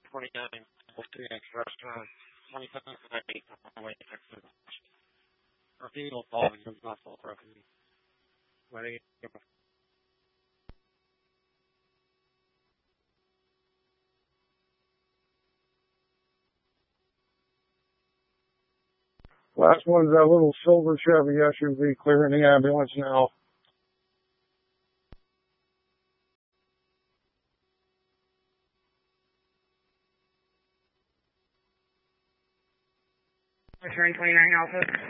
29, 3X restaurant, 27th and 8th on the way to Texas. Repeat will fall because not full broken. Ready? Last one's that little silver Chevy SUV clearing the ambulance now. Return 29 Alpha.